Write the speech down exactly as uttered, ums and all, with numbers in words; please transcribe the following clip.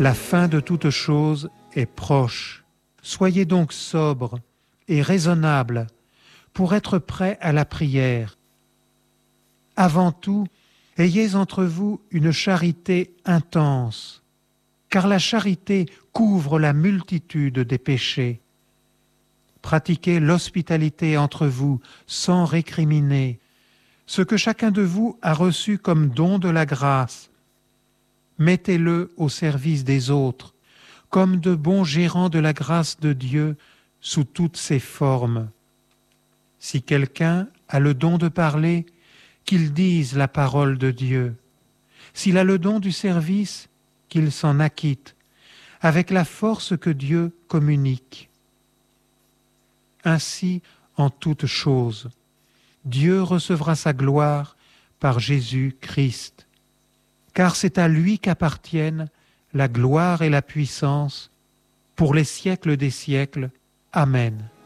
La fin de toute chose est proche. Soyez donc sobres et raisonnables pour être prêts à la prière. Avant tout, ayez entre vous une charité intense, car la charité couvre la multitude des péchés. Pratiquez l'hospitalité entre vous sans récriminer, ce que chacun de vous a reçu comme don de la grâce. Mettez-le au service des autres, comme de bons gérants de la grâce de Dieu sous toutes ses formes. Si quelqu'un a le don de parler, qu'il dise la parole de Dieu. S'il a le don du service, qu'il s'en acquitte, avec la force que Dieu communique. Ainsi, en toutes choses, Dieu recevra sa gloire par Jésus-Christ, car c'est à lui qu'appartiennent la gloire et la puissance pour les siècles des siècles. Amen.